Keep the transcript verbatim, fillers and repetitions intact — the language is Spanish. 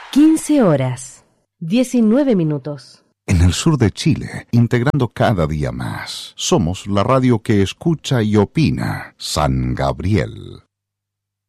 quince horas, diecinueve minutos. En el sur de Chile, integrando cada día más. Somos la radio que escucha y opina. San Gabriel.